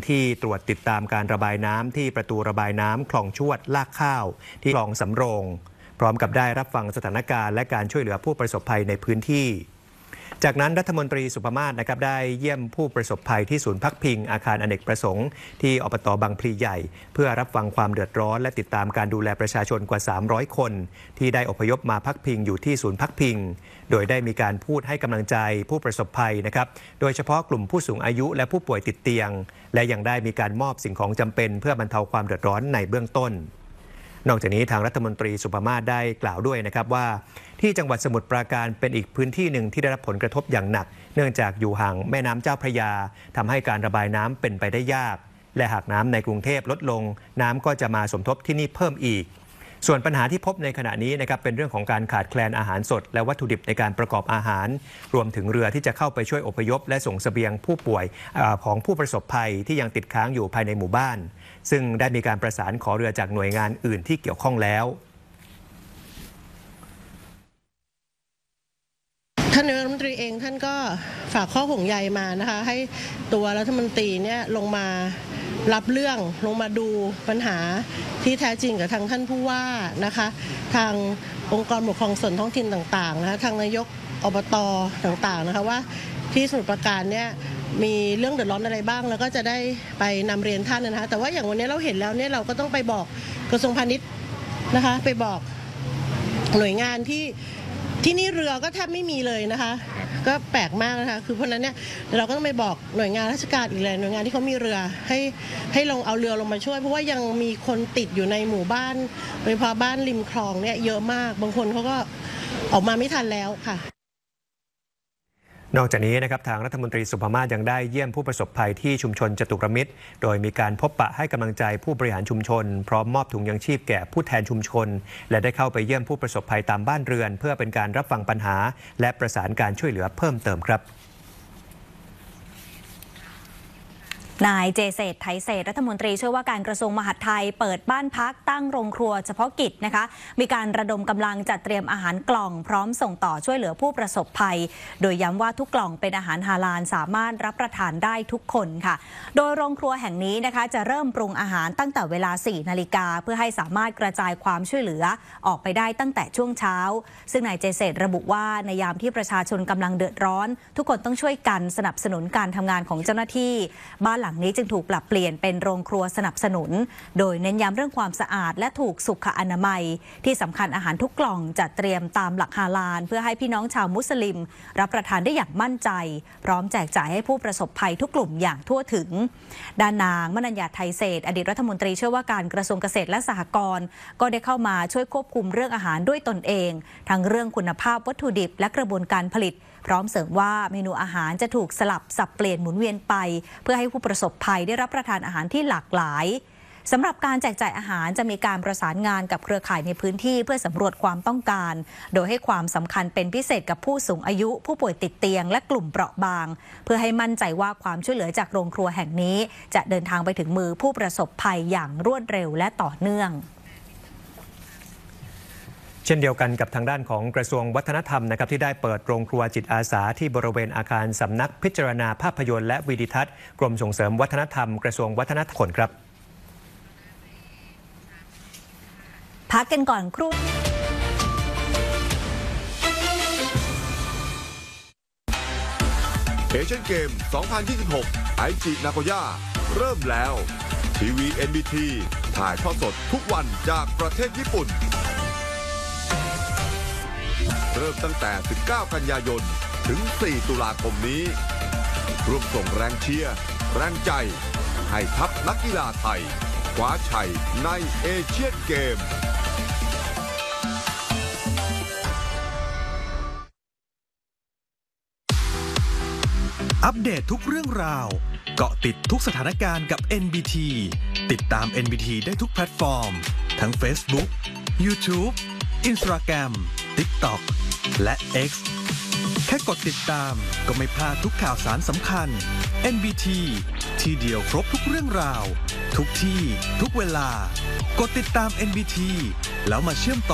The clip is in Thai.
ที่ตรวจติดตามการระบายน้ำที่ประตูระบายน้ำคลองชวดลากข้าวที่คลองสำโรงพร้อมกับได้รับฟังสถานการณ์และการช่วยเหลือผู้ประสบภัยในพื้นที่จากนั้นรัฐมนตรีสุภมาศนะครับได้เยี่ยมผู้ประสบภัยที่ศูนย์พักพิงอาคารอเนกประสงค์ที่อบต.บางพลีใหญ่เพื่อรับฟังความเดือดร้อนและติดตามการดูแลประชาชนกว่า300คนที่ได้อพยพมาพักพิงอยู่ที่ศูนย์พักพิงโดยได้มีการพูดให้กำลังใจผู้ประสบภัยนะครับโดยเฉพาะกลุ่มผู้สูงอายุและผู้ป่วยติดเตียงและยังได้มีการมอบสิ่งของจำเป็นเพื่อบรรเทาความเดือดร้อนในเบื้องต้นนอกจากนี้ทางรัฐมนตรีสุภมาศได้กล่าวด้วยนะครับว่าที่จังหวัดสมุทรปราการเป็นอีกพื้นที่หนึ่งที่ได้รับผลกระทบอย่างหนักเนื่องจากอยู่ห่างแม่น้ำเจ้าพระยาทำให้การระบายน้ำเป็นไปได้ยากและหากน้ำในกรุงเทพลดลงน้ำก็จะมาสมทบที่นี่เพิ่มอีกส่วนปัญหาที่พบในขณะนี้นะครับเป็นเรื่องของการขาดแคลนอาหารสดและวัตถุดิบในการประกอบอาหารรวมถึงเรือที่จะเข้าไปช่วยอพยพและส่งเสบียงผู้ป่วยของผู้ประสบภัยที่ยังติดค้างอยู่ภายในหมู่บ้านซึ่งได้มีการประสานขอเรือจากหน่วยงานอื่นที่เกี่ยวข้องแล้วท่านนายกรัฐมนตรีเองท่านก็ฝากข้อห่วงใยมานะคะให้ตัวรัฐมนตรีเนี่ยลงมารับเรื่องลงมาดูปัญหาที่แท้จริงกับทางท่านผู้ว่านะคะทางองค์กรปกครองส่วนท้องถิ่นต่างๆนะคะทางนายกอบต.ต่างๆนะคะว่าที่สมุทรปราการเนี่ยมีเรื่องเดือดร้อนอะไรบ้างแล้วก็จะได้ไปนำเรียนท่านนะคะแต่ว่าอย่างวันนี้เราเห็นแล้วเนี่ยเราก็ต้องไปบอกกระทรวงพาณิชย์นะคะไปบอกหน่วยงานที่นี่เรือก็แทบไม่มีเลยนะคะก็แปลกมากนะคะคือเพราะนั้นเนี่ยเราก็ต้องไปบอกหน่วยงานราชการอีกเลยหน่วยงานที่เขามีเรือให้ลงเอาเรือลงมาช่วยเพราะว่ายังมีคนติดอยู่ในหมู่บ้านโดยเฉพาะบ้านริมคลองเนี่ยเยอะมากบางคนเขาก็ออกมาไม่ทันแล้วค่ะนอกจากนี้นะครับทางรัฐมนตรีสุภมาศยังได้เยี่ยมผู้ประสบภัยที่ชุมชนจตุรมิตรโดยมีการพบปะให้กำลังใจผู้บริหารชุมชนพร้อมมอบถุงยังชีพแก่ผู้แทนชุมชนและได้เข้าไปเยี่ยมผู้ประสบภัยตามบ้านเรือนเพื่อเป็นการรับฟังปัญหาและประสานการช่วยเหลือเพิ่มเติมครับนายเจเศรษฐ์ ไถเศรษฐ์รัฐมนตรีช่วยว่าการกระทรวงมหาดไทยเปิดบ้านพักตั้งโรงครัวเฉพาะกิจนะคะมีการระดมกำลังจัดเตรียมอาหารกล่องพร้อมส่งต่อช่วยเหลือผู้ประสบภัยโดยย้ำว่าทุกกล่องเป็นอาหารฮาลาลสามารถรับประทานได้ทุกคนค่ะโดยโรงครัวแห่งนี้นะคะจะเริ่มปรุงอาหารตั้งแต่เวลา 4 นาฬิกาเพื่อให้สามารถกระจายความช่วยเหลือออกไปได้ตั้งแต่ช่วงเช้าซึ่งนายเจเศรษฐ์ระบุว่าในยามที่ประชาชนกำลังเดือดร้อนทุกคนต้องช่วยกันสนับสนุนการทำงานของเจ้าหน้าที่บ้านหลังนี้จึงถูกปรับเปลี่ยนเป็นโรงครัวสนับสนุนโดยเน้นย้ำเรื่องความสะอาดและถูกสุขอนามัยที่สำคัญอาหารทุกกล่องจะเตรียมตามหลักฮาลาลเพื่อให้พี่น้องชาวมุสลิมรับประทานได้อย่างมั่นใจพร้อมแจกจ่ายให้ผู้ประสบภัยทุกกลุ่มอย่างทั่วถึงด้านนางมนัญญา ไทยเศรษฐ์อดีตรัฐมนตรีช่วยว่าการกระทรวงเกษตรและสหกรณ์ก็ได้เข้ามาช่วยควบคุมเรื่องอาหารด้วยตนเองทั้งเรื่องคุณภาพวัตถุดิบและกระบวนการผลิตพร้อมเสริมว่าเมนูอาหารจะถูกสลับสับเปลี่ยนหมุนเวียนไปเพื่อให้ผู้ประสบภัยได้รับประทานอาหารที่หลากหลายสำหรับการแจกจ่ายอาหารจะมีการประสานงานกับเครือข่ายในพื้นที่เพื่อสำรวจความต้องการโดยให้ความสำคัญเป็นพิเศษกับผู้สูงอายุผู้ป่วยติดเตียงและกลุ่มเปราะบางเพื่อให้มั่นใจว่าความช่วยเหลือจากโรงครัวแห่งนี้จะเดินทางไปถึงมือผู้ประสบภัยอย่างรวดเร็วและต่อเนื่องเช่นเดียวกันกับทางด้านของกระทรวงวัฒนธรรมนะครับที่ได้เปิดโรงครัวจิตอาสาที่บริเวณอาคารสำนักพิจารณาภาพยนตร์และวิดิทัศน์กรมส่งเสริมวัฒนธรรมกระทรวงวัฒนธรรมครับพักกันก่อนครู่เอเชียนเกม 2026 ไอจินาโกย่าเริ่มแล้วทีวี NBT ถ่ายทอดสดทุกวันจากประเทศญี่ปุ่นเริ่มตั้งแต่ 19 กันยายน ถึง 4 ตุลาคมนี้ร่วมส่งแรงเชียร์แรงใจให้ทัพนักกีฬาไทยคว้าชัยในเอเชียนเกมอัปเดตทุกเรื่องราวเกาะติดทุกสถานการณ์กับ NBT ติดตาม NBT ได้ทุกแพลตฟอร์มทั้ง Facebook, YouTube, Instagram, TikTok และ X แค่กดติดตามก็ไม่พลาดทุกข่าวสารสำคัญ NBT ที่เดียวครบทุกเรื่องราวทุกที่ทุกเวลากดติดตาม NBT แล้วมาเชื่อมต่อ